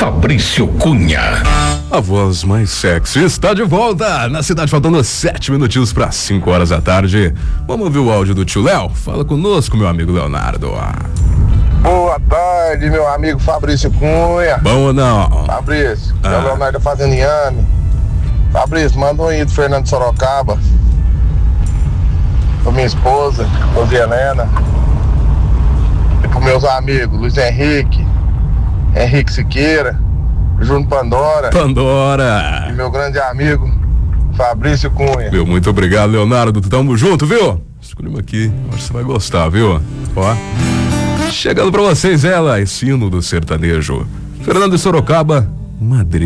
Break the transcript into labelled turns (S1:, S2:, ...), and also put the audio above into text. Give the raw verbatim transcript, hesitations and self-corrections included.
S1: Fabrício Cunha.
S2: A voz mais sexy está de volta na cidade, faltando sete minutinhos para cinco horas da tarde. Vamos ouvir o áudio do tio Léo? Fala conosco, meu amigo Leonardo.
S3: Boa tarde, meu amigo Fabrício Cunha.
S2: Bom ou não?
S3: Fabrício,
S2: Ah.
S3: é o Leonardo Fazeniane. Fabrício, manda um aí do Fernando Sorocaba. Pra minha esposa, Rosi Helena. E pros meus amigos, Luiz Henrique, Henrique Siqueira, Júnior Pandora.
S2: Pandora.
S3: E meu grande amigo, Fabrício Cunha.
S2: Meu, muito obrigado, Leonardo. Tamo junto, viu? Escolhemos aqui, acho que você vai gostar, viu? Ó. Chegando pra vocês ela, esse hino do sertanejo. Fernando de Sorocaba, Madrid.